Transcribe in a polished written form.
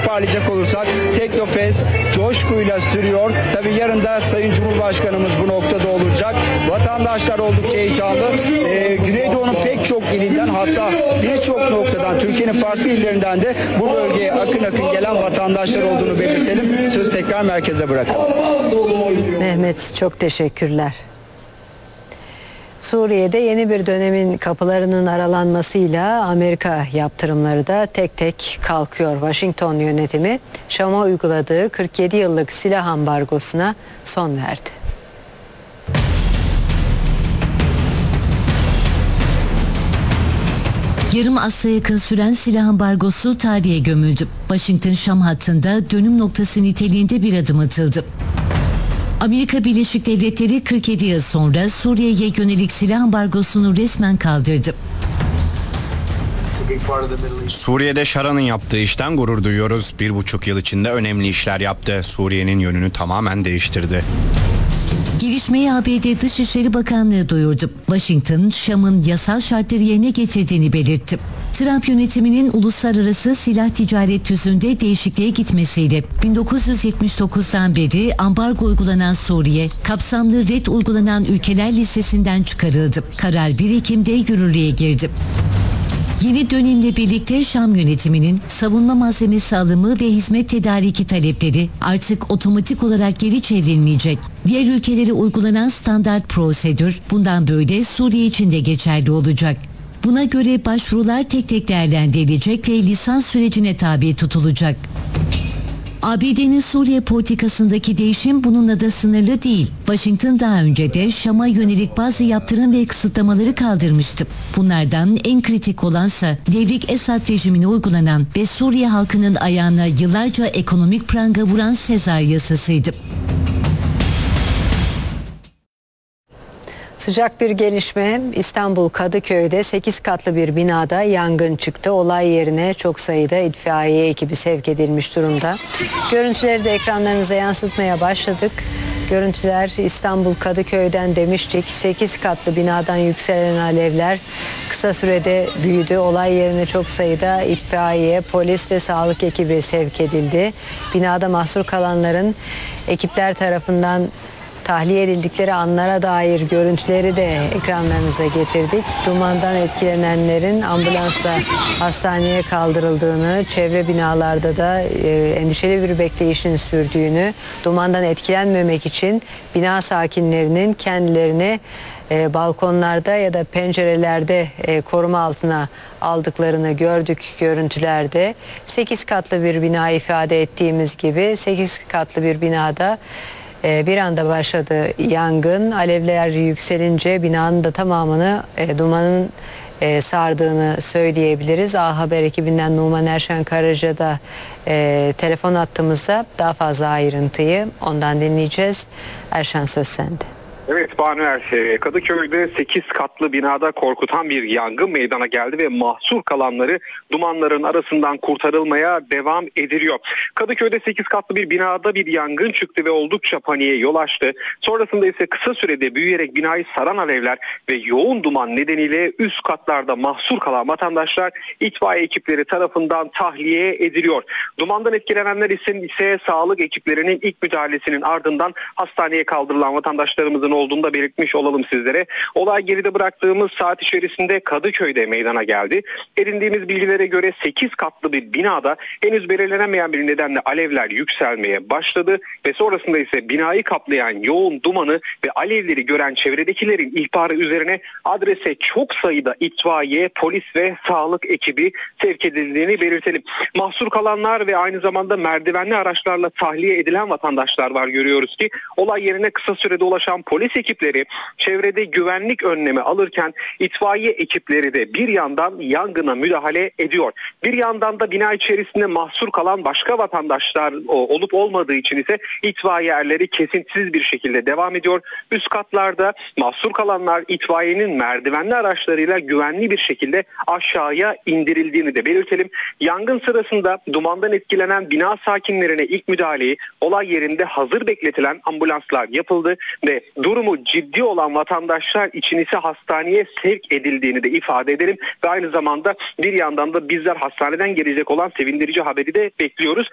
toparlayacak olursak Teknofest coşkuyla sürüyor. Tabii yarın da Sayın Cumhurbaşkanımız bu noktada olacak. Vatandaşlar oldukça heyecanlı. Güneydoğu'nun pek çok ilinden, hatta birçok noktadan, Türkiye'nin farklı illerinden de bu bölgeye akın akın gelen vatandaşlar olduğunu belirtelim. Söz tekrar merkeze bırakalım. Mehmet, çok teşekkürler. Suriye'de yeni bir dönemin kapılarının aralanmasıyla Amerika yaptırımları da tek tek kalkıyor. Washington yönetimi Şam'a uyguladığı 47 yıllık silah ambargosuna son verdi. Yarım asra yakın süren silah ambargosu tarihe gömüldü. Washington-Şam hattında dönüm noktası niteliğinde bir adım atıldı. Amerika Birleşik Devletleri 47 yıl sonra Suriye'ye yönelik silah ambargosunu resmen kaldırdı. Suriye'de Şara'nın yaptığı işten gurur duyuyoruz. 1,5 yıl içinde önemli işler yaptı. Suriye'nin yönünü tamamen değiştirdi. Gelişmeyi ABD Dışişleri Bakanlığı duyurdu. Washington, Şam'ın yasal şartları yerine getirdiğini belirtti. Trump yönetiminin uluslararası silah ticaret tüzüğünde değişikliğe gitmesiyle 1979'dan beri ambargo uygulanan Suriye, kapsamlı red uygulanan ülkeler listesinden çıkarıldı. Karar 1 Ekim'de yürürlüğe girdi. Yeni dönemle birlikte Şam yönetiminin savunma malzemesi alımı ve hizmet tedariki talepleri artık otomatik olarak geri çevrilmeyecek. Diğer ülkelere uygulanan standart prosedür bundan böyle Suriye için de geçerli olacak. Buna göre başvurular tek tek değerlendirilecek ve lisans sürecine tabi tutulacak. ABD'nin Suriye politikasındaki değişim bununla da sınırlı değil. Washington daha önce de Şam'a yönelik bazı yaptırım ve kısıtlamaları kaldırmıştı. Bunlardan en kritik olansa devrik Esad rejimine uygulanan ve Suriye halkının ayağına yıllarca ekonomik pranga vuran Sezar yasasıydı. Sıcak bir gelişme. İstanbul Kadıköy'de 8 katlı bir binada yangın çıktı. Olay yerine çok sayıda itfaiye ekibi sevk edilmiş durumda. Görüntüleri de ekranlarınıza yansıtmaya başladık. Görüntüler İstanbul Kadıköy'den demiştik. 8 katlı binadan yükselen alevler kısa sürede büyüdü. Olay yerine çok sayıda itfaiye, polis ve sağlık ekibi sevk edildi. Binada mahsur kalanların ekipler tarafından tahliye edildikleri anlara dair görüntüleri de ekranlarınıza getirdik. Dumandan etkilenenlerin ambulansla hastaneye kaldırıldığını, çevre binalarda da endişeli bir bekleyişin sürdüğünü, dumandan etkilenmemek için bina sakinlerinin kendilerini balkonlarda ya da pencerelerde koruma altına aldıklarını gördük görüntülerde. 8 katlı bir bina ifade ettiğimiz gibi 8 katlı bir binada bir anda başladı yangın. Alevler yükselince binanın da tamamını dumanın sardığını söyleyebiliriz. A Haber ekibinden Numan Erşen Karaca da telefon attığımızda daha fazla ayrıntıyı ondan dinleyeceğiz. Erşen, söz sende. Evet Banuer, Kadıköy'de 8 katlı binada korkutan bir yangın meydana geldi ve mahsur kalanları dumanların arasından kurtarılmaya devam ediliyor. Kadıköy'de 8 katlı bir binada bir yangın çıktı ve oldukça paniğe yol açtı. Sonrasında ise kısa sürede büyüyerek binayı saran alevler ve yoğun duman nedeniyle üst katlarda mahsur kalan vatandaşlar itfaiye ekipleri tarafından tahliye ediliyor. Dumandan etkilenenler ise sağlık ekiplerinin ilk müdahalesinin ardından hastaneye kaldırılan vatandaşlarımızın olduğunu da belirtmiş olalım sizlere. Olay geride bıraktığımız saat içerisinde Kadıköy'de meydana geldi. Edindiğimiz bilgilere göre 8 katlı bir binada henüz belirlenemeyen bir nedenle alevler yükselmeye başladı ve sonrasında ise binayı kaplayan yoğun dumanı ve alevleri gören çevredekilerin ihbarı üzerine adrese çok sayıda itfaiye, polis ve sağlık ekibi sevk edildiğini belirtelim. Mahsur kalanlar ve aynı zamanda merdivenli araçlarla tahliye edilen vatandaşlar var, görüyoruz ki olay yerine kısa sürede ulaşan polis ekipleri çevrede güvenlik önlemi alırken itfaiye ekipleri de bir yandan yangına müdahale ediyor. Bir yandan da bina içerisinde mahsur kalan başka vatandaşlar olup olmadığı için ise itfaiye erleri kesintisiz bir şekilde devam ediyor. Üst katlarda mahsur kalanlar itfaiyenin merdivenli araçlarıyla güvenli bir şekilde aşağıya indirildiğini de belirtelim. Yangın sırasında dumandan etkilenen bina sakinlerine ilk müdahaleyi olay yerinde hazır bekletilen ambulanslar yapıldı ve durumu ciddi olan vatandaşlar için ise hastaneye sevk edildiğini de ifade edelim ve aynı zamanda bir yandan da bizler hastaneden gelecek olan sevindirici haberi de bekliyoruz.